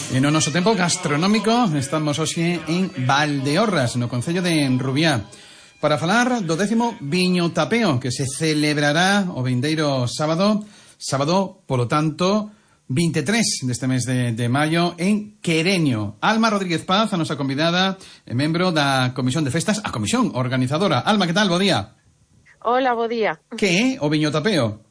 E no noso tempo gastronómico estamos hoxe en Valdeorras, no concello de Rubiá, para falar do 10º Viño Tapeo, que se celebrará o vindeiro sábado, polo tanto, 23 deste mes de maio, en Quereño. Alma Rodríguez Paz, a nosa convidada, é membro da Comisión de Festas, a comisión organizadora. Alma, que tal? Bo día. Hola, bo día. Que é o Viño Tapeo?